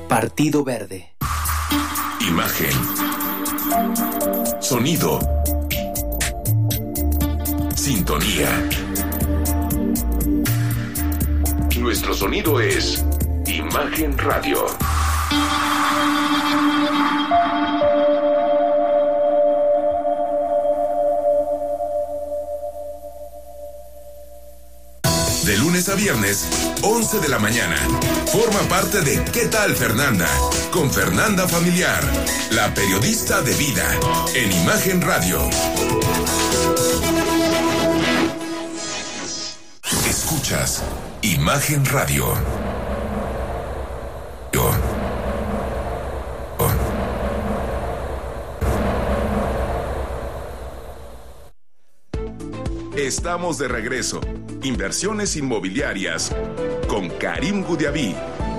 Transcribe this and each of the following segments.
Partido Verde. Imagen. Sonido. Sintonía. Nuestro sonido es Imagen Radio. De lunes a viernes, 11 de la mañana. Forma parte de ¿Qué tal, Fernanda? Con Fernanda Familiar, la periodista de vida, en Imagen Radio. Escuchas Imagen Radio. Estamos de regreso. Inversiones inmobiliarias con Karim Goudiaby.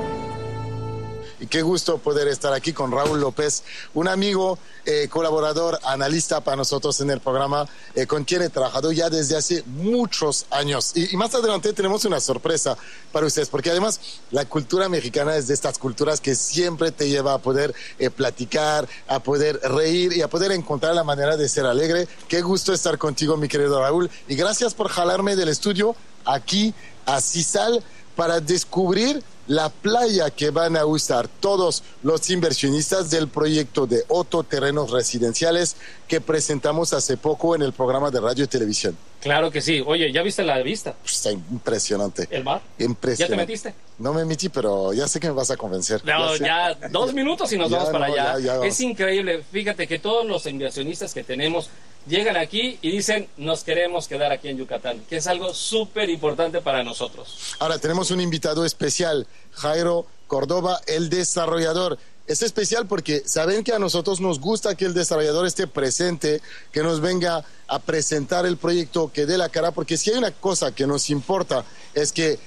Y qué gusto poder estar aquí con Raúl López, un amigo, colaborador, analista para nosotros en el programa, con quien he trabajado ya desde hace muchos años. Y más adelante tenemos una sorpresa para ustedes, porque además la cultura mexicana es de estas culturas que siempre te lleva a poder platicar, a poder reír y a poder encontrar la manera de ser alegre. Qué gusto estar contigo, mi querido Raúl, y gracias por jalarme del estudio aquí a Cisal para descubrir la playa que van a usar todos los inversionistas del proyecto de Otto Terrenos Residenciales que presentamos hace poco en el programa de radio y televisión. Claro que sí. Oye, ¿ya viste la vista? Está impresionante. ¿El mar? Impresionante. ¿Ya te metiste? No me metí, pero ya sé que me vas a convencer. No, ya 2 minutos y nos vamos para allá. Ya. Es increíble. Fíjate que todos los inversionistas que tenemos llegan aquí y dicen, nos queremos quedar aquí en Yucatán, que es algo súper importante para nosotros. Ahora tenemos un invitado especial, Jairo Córdoba, el desarrollador. Es especial porque saben que a nosotros nos gusta que el desarrollador esté presente, que nos venga a presentar el proyecto, que dé la cara, porque si hay una cosa que nos importa es que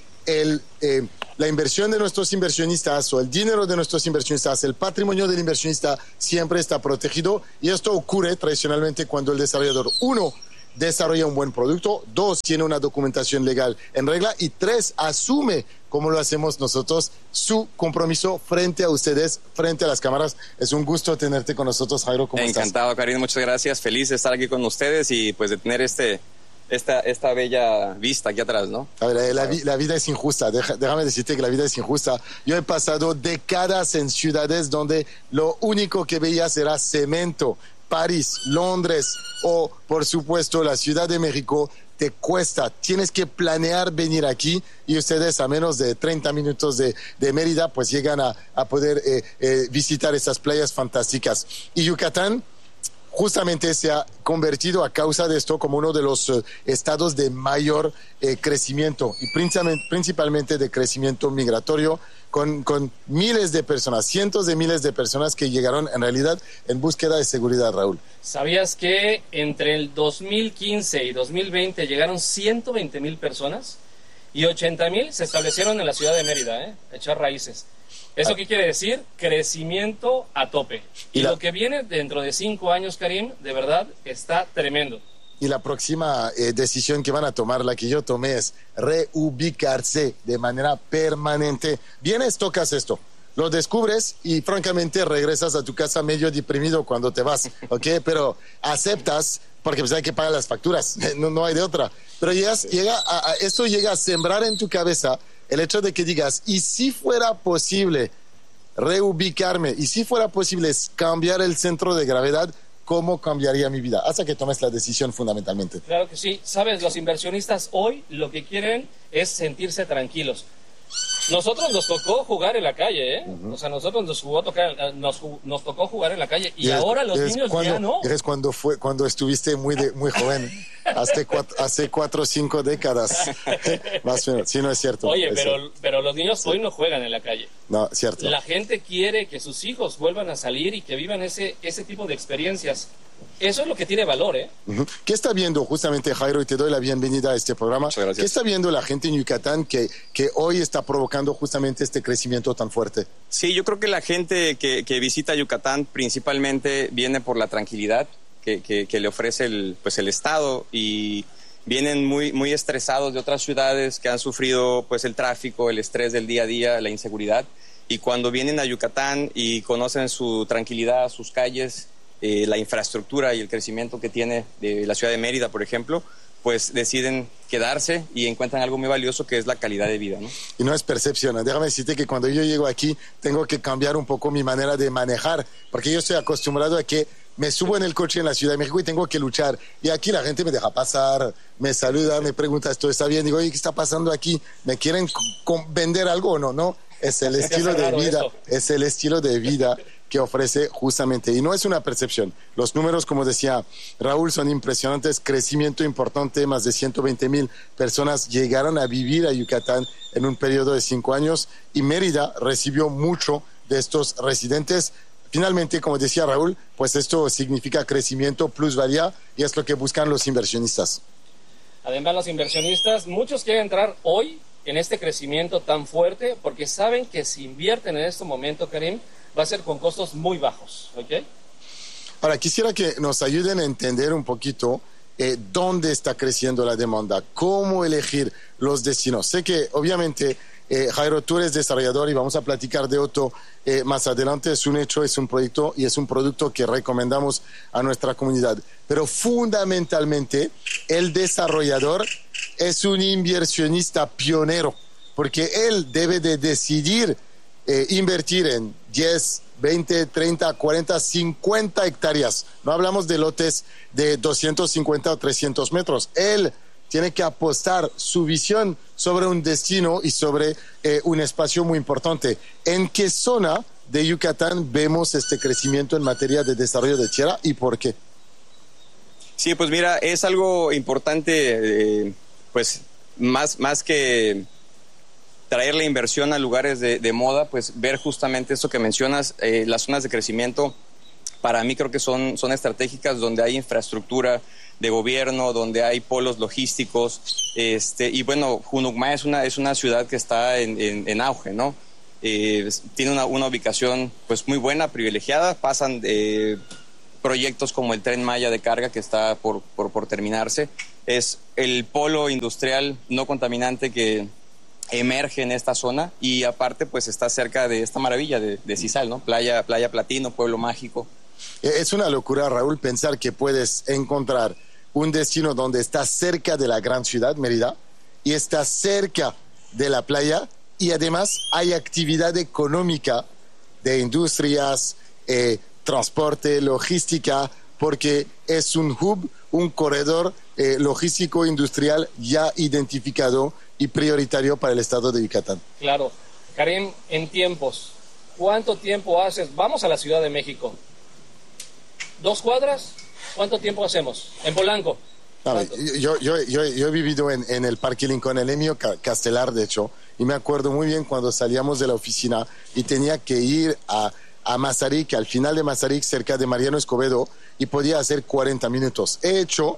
la inversión de nuestros inversionistas o el dinero de nuestros inversionistas, el patrimonio del inversionista siempre está protegido, y esto ocurre tradicionalmente cuando el desarrollador, 1, desarrolla un buen producto, 2, tiene una documentación legal en regla, y 3, asume, como lo hacemos nosotros, su compromiso frente a ustedes, frente a las cámaras. Es un gusto tenerte con nosotros, Jairo. ¿Cómo estás? Encantado, Karim, muchas gracias. Feliz de estar aquí con ustedes y pues de tener esta bella vista aquí atrás, ¿no? A ver, la vida es injusta. Déjame decirte que la vida es injusta. Yo he pasado décadas en ciudades donde lo único que veías era cemento. París, Londres o, por supuesto, la Ciudad de México. Te cuesta, tienes que planear venir aquí, y ustedes a menos de 30 minutos de Mérida pues llegan a poder visitar estas playas fantásticas. Y Yucatán justamente se ha convertido a causa de esto como uno de los estados de mayor crecimiento, y principalmente de crecimiento migratorio, con miles de personas, cientos de miles de personas que llegaron en realidad en búsqueda de seguridad, Raúl. ¿Sabías que entre el 2015 y 2020 llegaron 120,000 personas y 80,000 se establecieron en la ciudad de Mérida, a echar raíces? ¿Eso qué quiere decir? Crecimiento a tope. Y lo que viene dentro de 5 años, Karim, de verdad está tremendo. Y la próxima decisión que van a tomar, la que yo tomé, es reubicarse de manera permanente. Vienes, tocas esto, lo descubres y francamente regresas a tu casa medio deprimido cuando te vas, ¿ok? Pero aceptas, porque pues hay que pagar las facturas, no hay de otra. Pero esto llega a sembrar en tu cabeza el hecho de que digas, ¿y si fuera posible reubicarme? ¿Y si fuera posible cambiar el centro de gravedad? ¿Cómo cambiaría mi vida? Hasta que tomes la decisión fundamentalmente. Claro que sí. Sabes, los inversionistas hoy lo que quieren es sentirse tranquilos. Nosotros nos tocó jugar en la calle, ¿eh? O sea, nosotros nos tocó jugar en la calle y ahora los niños ya no. Es cuando estuviste muy joven, hace 4 o 5 décadas, más o menos. Sí, no es cierto. Oye, pero los niños hoy no juegan en la calle. No, cierto. La gente quiere que sus hijos vuelvan a salir y que vivan ese tipo de experiencias. Eso es lo que tiene valor, ¿eh? ¿Qué está viendo justamente, Jairo, y te doy la bienvenida a este programa? Muchas gracias. ¿Qué está viendo la gente en Yucatán que hoy está provocando justamente este crecimiento tan fuerte? Sí, yo creo que la gente que visita Yucatán principalmente viene por la tranquilidad que le ofrece el estado, y vienen muy estresados de otras ciudades que han sufrido pues el tráfico, el estrés del día a día, la inseguridad, Y cuando vienen a Yucatán y conocen su tranquilidad, sus calles, la infraestructura y el crecimiento que tiene de la ciudad de Mérida, por ejemplo, pues deciden quedarse y encuentran algo muy valioso que es la calidad de vida, ¿no? Y no es percepción. Déjame decirte que cuando yo llego aquí tengo que cambiar un poco mi manera de manejar, porque yo estoy acostumbrado a que me subo en el coche en la Ciudad de México y tengo que luchar. Y aquí la gente me deja pasar, me saluda, me pregunta, ¿esto está bien? Digo, oye, ¿qué está pasando aquí? ¿Me quieren vender algo o no? No, es el estilo de vida, es el estilo de vida que ofrece justamente. Y no es una percepción. Los números, como decía Raúl, son impresionantes. Crecimiento importante, más de 120,000 personas llegaron a vivir a Yucatán en un periodo de 5 años y Mérida recibió mucho de estos residentes. Finalmente, como decía Raúl, pues esto significa crecimiento, plusvalía, y es lo que buscan los inversionistas. Además, los inversionistas, muchos quieren entrar hoy en este crecimiento tan fuerte porque saben que si invierten en este momento, Karim, va a ser con costos muy bajos, ¿ok? Ahora, quisiera que nos ayuden a entender un poquito dónde está creciendo la demanda, cómo elegir los destinos. Sé que, obviamente, Jairo, tú eres desarrollador y vamos a platicar de Otto más adelante. Es un hecho, es un proyecto y es un producto que recomendamos a nuestra comunidad. Pero fundamentalmente, el desarrollador es un inversionista pionero, porque él debe de decidir invertir en 10, 20, 30, 40, 50 hectáreas. No hablamos de lotes de 250 o 300 metros. Él tiene que apostar su visión sobre un destino y sobre un espacio muy importante. ¿En qué zona de Yucatán vemos este crecimiento en materia de desarrollo de tierra y por qué? Sí, pues mira, es algo importante, pues más que traer la inversión a lugares de moda, pues ver justamente esto que mencionas, las zonas de crecimiento, para mí creo que son estratégicas donde hay infraestructura de gobierno, donde hay polos logísticos, y bueno, Junucmá es una ciudad que está en auge, ¿no? Tiene una ubicación pues muy buena, privilegiada, pasan proyectos como el Tren Maya de carga que está por terminarse, es el polo industrial no contaminante que emerge en esta zona y aparte pues está cerca de esta maravilla de Cizal, ¿no? Playa Platino, pueblo mágico. Es una locura, Raúl, pensar que puedes encontrar un destino donde estás cerca de la gran ciudad, Mérida, y estás cerca de la playa y además hay actividad económica de industrias, transporte, logística, porque es un hub, un corredor logístico industrial ya identificado y prioritario para el estado de Yucatán. Claro. Karim, en tiempos, ¿cuánto tiempo haces? Vamos a la Ciudad de México. 2 cuadras, ¿cuánto tiempo hacemos? En Polanco. Yo he vivido en el Parque Lincoln, el Emio Castelar, de hecho, y me acuerdo muy bien cuando salíamos de la oficina y tenía que ir a Mazarik, al final de Mazarik, cerca de Mariano Escobedo, y podía hacer 40 minutos. He hecho,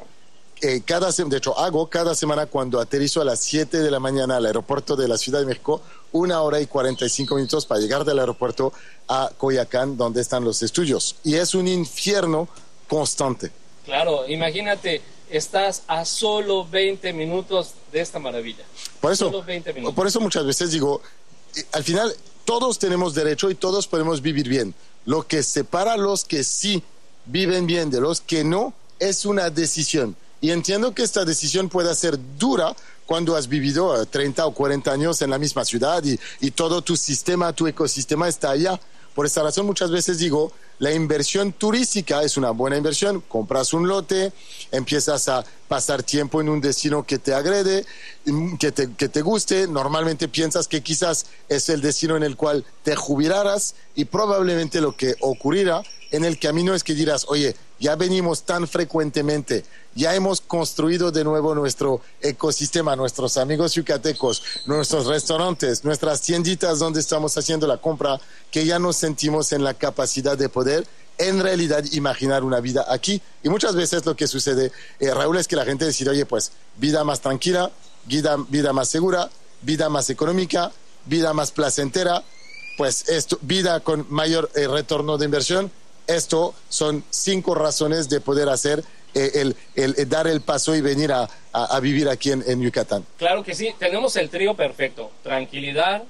hago cada semana cuando aterrizo a las 7 de la mañana al aeropuerto de la Ciudad de México, 1 hora y 45 minutos para llegar del aeropuerto a Coyoacán, donde están los estudios. Y es un infierno constante. Claro, imagínate, estás a solo 20 minutos de esta maravilla. Por eso, solo 20 minutos. Por eso muchas veces digo, al final todos tenemos derecho y todos podemos vivir bien. Lo que separa a los que sí viven bien de los que no es una decisión. Y entiendo que esta decisión pueda ser dura cuando has vivido 30 o 40 años en la misma ciudad y todo tu sistema, tu ecosistema está allá. Por esta razón muchas veces digo, la inversión turística es una buena inversión. Compras un lote, empiezas a pasar tiempo en un destino que te agrede, que te guste. Normalmente piensas que quizás es el destino en el cual te jubilarás y probablemente lo que ocurrirá en el camino es que dirás, oye, ya venimos tan frecuentemente, ya hemos construido de nuevo nuestro ecosistema, nuestros amigos yucatecos, nuestros restaurantes, nuestras tienditas donde estamos haciendo la compra, que ya nos sentimos en la capacidad de poder en realidad imaginar una vida aquí. Y muchas veces lo que sucede, Raúl, es que la gente decide, oye, pues vida más tranquila, vida más segura, vida más económica, vida más placentera, pues esto, vida con mayor retorno de inversión. Esto son 5 razones de poder hacer el dar el paso y venir a vivir aquí en Yucatán. Claro que sí, tenemos el trío perfecto: tranquilidad,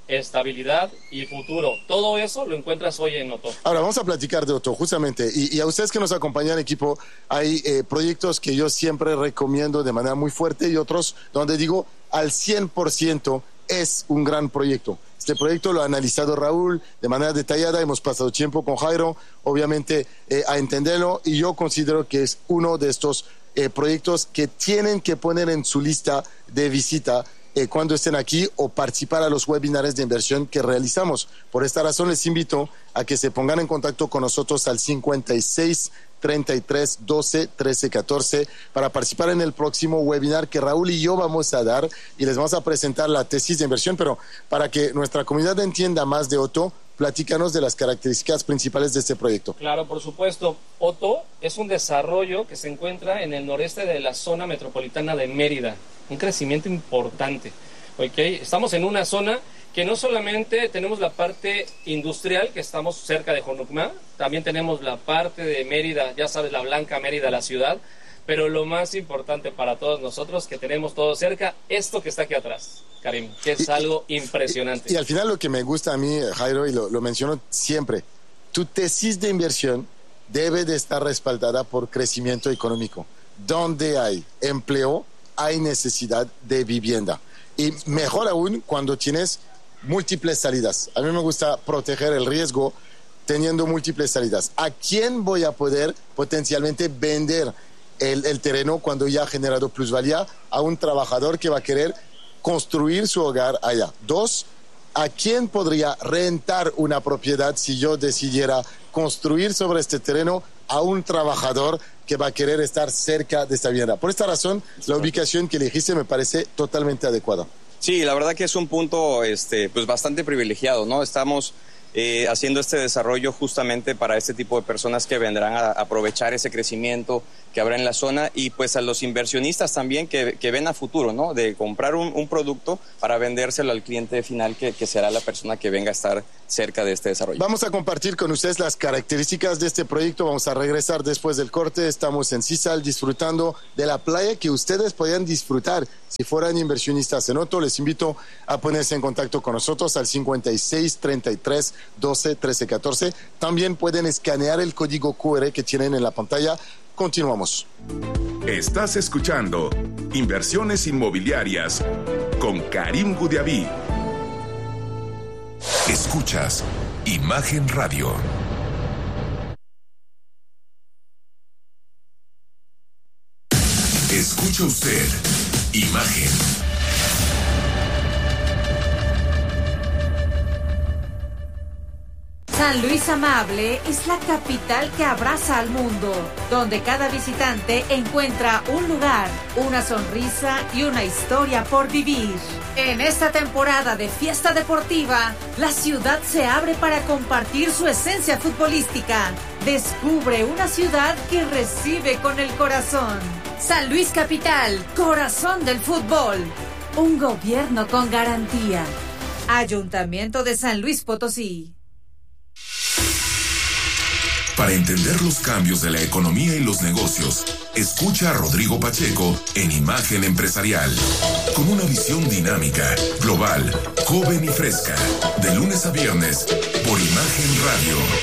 estabilidad y futuro. Todo eso lo encuentras hoy en Otto. Ahora vamos a platicar de Otto, justamente. Y a ustedes que nos acompañan, equipo, hay proyectos que yo siempre recomiendo de manera muy fuerte y otros donde digo al 100% es un gran proyecto. Este proyecto lo ha analizado Raúl de manera detallada, hemos pasado tiempo con Jairo, obviamente, a entenderlo, y yo considero que es uno de estos proyectos que tienen que poner en su lista de visita cuando estén aquí o participar a los webinars de inversión que realizamos. Por esta razón les invito a que se pongan en contacto con nosotros al 56 33 12 13 14 para participar en el próximo webinar que Raúl y yo vamos a dar, y les vamos a presentar la tesis de inversión. Pero para que nuestra comunidad entienda más de Otto, platícanos de las características principales de este proyecto. Claro, por supuesto. Otto es un desarrollo que se encuentra en el noreste de la zona metropolitana de Mérida. Un crecimiento importante. ¿Okay? Estamos en una zona que no solamente tenemos la parte industrial, que estamos cerca de Jonucma, también tenemos la parte de Mérida, ya sabes, la blanca Mérida, la ciudad, pero lo más importante para todos nosotros, que tenemos todo cerca, esto que está aquí atrás, Karim, que es algo impresionante. Y al final lo que me gusta a mí, Jairo, y lo menciono siempre, tu tesis de inversión debe de estar respaldada por crecimiento económico. Donde hay empleo, hay necesidad de vivienda. Y mejor aún cuando tienes múltiples salidas. A mí me gusta proteger el riesgo teniendo múltiples salidas. ¿A quién voy a poder potencialmente vender el terreno cuando ya ha generado plusvalía? A un trabajador que va a querer construir su hogar allá. 2, ¿a quién podría rentar una propiedad si yo decidiera construir sobre este terreno? A un trabajador que va a querer estar cerca de esta vivienda. Por esta razón, la ubicación que elegiste me parece totalmente adecuada. Sí, la verdad que es un punto pues bastante privilegiado, ¿no? Estamos haciendo este desarrollo justamente para este tipo de personas que vendrán a aprovechar ese crecimiento que habrá en la zona, y pues a los inversionistas también que ven a futuro, ¿no? De comprar un producto para vendérselo al cliente final que será la persona que venga a estar cerca de este desarrollo. Vamos a compartir con ustedes las características de este proyecto. Vamos a regresar después del corte. Estamos en Sisal disfrutando de la playa que ustedes podrían disfrutar si fueran inversionistas en Otto. Les invito a ponerse en contacto con nosotros al 56 33 12 13 14. También pueden escanear el código QR que tienen en la pantalla. Continuamos. Estás escuchando Inversiones Inmobiliarias con Karim Goudiaby. Escuchas Imagen Radio. Escucha usted Imagen. San Luis Amable es la capital que abraza al mundo, donde cada visitante encuentra un lugar, una sonrisa y una historia por vivir. En esta temporada de fiesta deportiva, la ciudad se abre para compartir su esencia futbolística. Descubre una ciudad que recibe con el corazón. San Luis Capital, corazón del fútbol. Un gobierno con garantía. Ayuntamiento de San Luis Potosí. Para entender los cambios de la economía y los negocios, escucha a Rodrigo Pacheco en Imagen Empresarial, con una visión dinámica, global, joven y fresca, de lunes a viernes, por Imagen Radio.